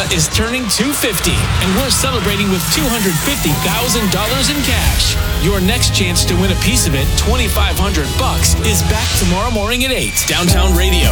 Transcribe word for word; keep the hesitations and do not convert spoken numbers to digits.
is turning two hundred fifty, and we're celebrating with two hundred fifty thousand dollars in cash. Your next chance to win a piece of it, twenty-five hundred bucks, is back tomorrow morning at eight. Downtown Radio.